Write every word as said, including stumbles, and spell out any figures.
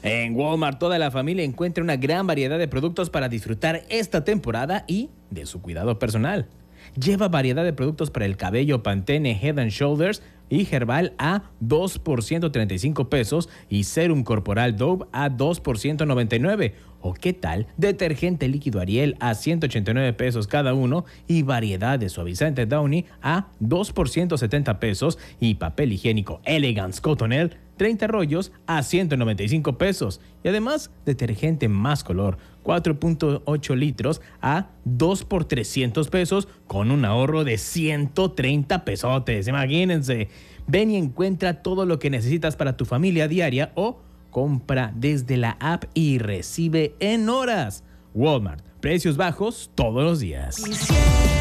En Walmart toda la familia encuentra una gran variedad de productos para disfrutar esta temporada y de su cuidado personal. Lleva variedad de productos para el cabello Pantene Head and Shoulders y Herbal a dos por ciento treinta y cinco pesos y Serum Corporal Dove a dos por ciento noventa y nueve. ¿O qué tal? Detergente líquido Ariel a ciento ochenta y nueve pesos cada uno y variedad de suavizante Downy a dos por ciento setenta pesos y papel higiénico Elegance Cottonelle treinta rollos a ciento noventa y cinco pesos. Y además, detergente más color cuatro punto ocho litros a dos por trescientos pesos con un ahorro de ciento treinta pesotes. Imagínense. Ven y encuentra todo lo que necesitas para tu familia diaria o compra desde la app y recibe en horas. Walmart, precios bajos todos los días.